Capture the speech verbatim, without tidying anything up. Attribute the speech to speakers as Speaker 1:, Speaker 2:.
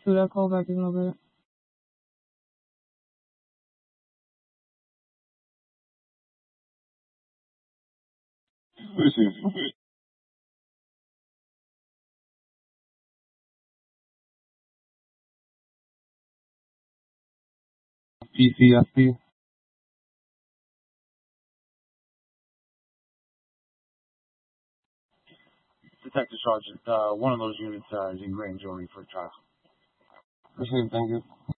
Speaker 1: to that call back in a little bit.
Speaker 2: P C S P.
Speaker 3: Detective Sergeant, uh, one of those units uh, is in Grand Jury for trial.
Speaker 2: Appreciate it, thank you.